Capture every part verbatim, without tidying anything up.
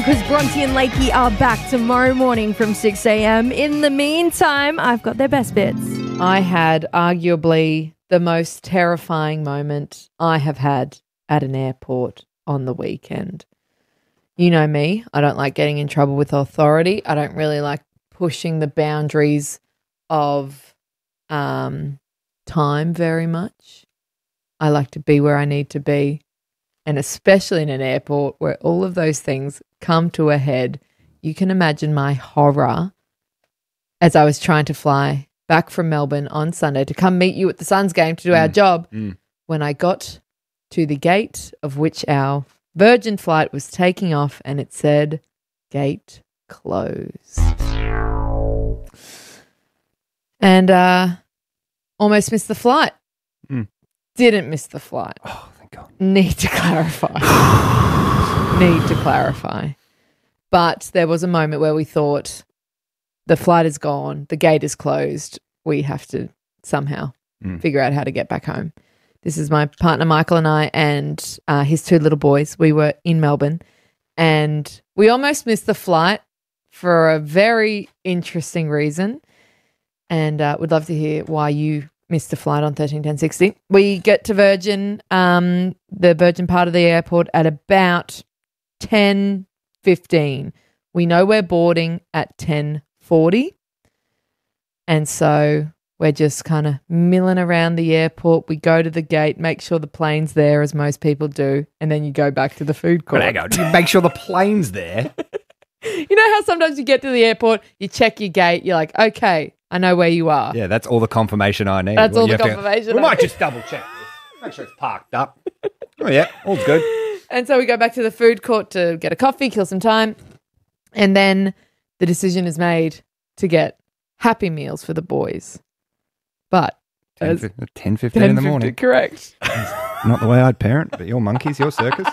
because Bronte and Lakey are back tomorrow morning from six a.m. In the meantime, I've got their best bits. I had arguably the most terrifying moment I have had at an airport on the weekend. You know me, I don't like getting in trouble with authority. I don't really like pushing the boundaries of um, time very much. I like to be where I need to be, and especially in an airport where all of those things come to a head. You can imagine my horror as I was trying to fly back from Melbourne on Sunday to come meet you at the Suns game to do Mm. our job Mm. when I got to the gate of which our Virgin flight was taking off, and it said gate closed. And uh, almost missed the flight. Mm. Didn't miss the flight. Oh, thank God. Need to clarify. Need to clarify. But there was a moment where we thought the flight is gone, the gate is closed, we have to somehow Mm. figure out how to get back home. This is my partner Michael and I and uh, his two little boys. We were in Melbourne and we almost missed the flight for a very interesting reason, and uh, would love to hear why you missed the flight on thirteen ten sixty. We get to Virgin, um, the Virgin part of the airport at about ten fifteen. We know we're boarding at ten forty, and so we're just kind of milling around the airport. We go to the gate, make sure the plane's there, as most people do, and then you go back to the food court. But hang on, you make sure the plane's there. You know how sometimes you get to the airport, you check your gate, you're like, okay, I know where you are. Yeah, that's all the confirmation I need. That's all you the have to- confirmation we I might need. just double check this. Make sure it's parked up. Oh, yeah, all's good. And so we go back to the food court to get a coffee, kill some time. And then the decision is made to get Happy Meals for the boys. But as ten fifteen in the morning. Correct. Not the way I'd parent, but your monkeys, your circus.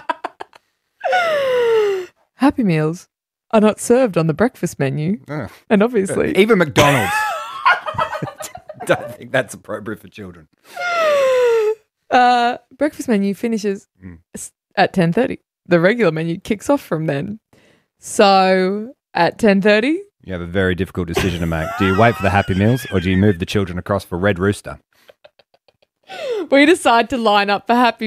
Happy Meals are not served on the breakfast menu. Ugh. And obviously, Even McDonald's. Don't think that's appropriate for children. uh, breakfast menu finishes Mm. s- at ten thirty. The regular menu kicks off from then. So at ten thirty, You have a very difficult decision to make. Do you wait for the Happy Meals or do you move the children across for Red Rooster? we decide to line up for Happy